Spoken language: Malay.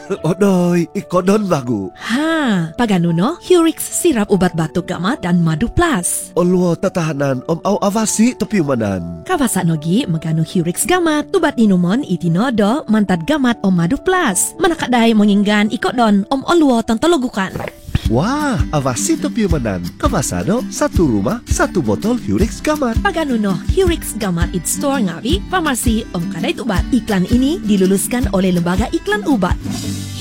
Odoy, ikodon bagu. Ha, pagano no? Hurix sirap ubat batuk gamat dan madu plus. Olwo tatahanan au avasi topiumanan. Kabasa nogi magano Hurix gamat, ubat inumon itinodo mantad gamat madu plus. Manakaday menginggan ikodon olwo tantologukan. Wah, avasi topiumanan. Kabasado, satu rumah, satu botol Hurix Gamat. Pagano no, Hurix gamat it store ngawi, pharmacy kaday ubat. Iklan ini diluluskan oleh Lembaga Iklan Ubat.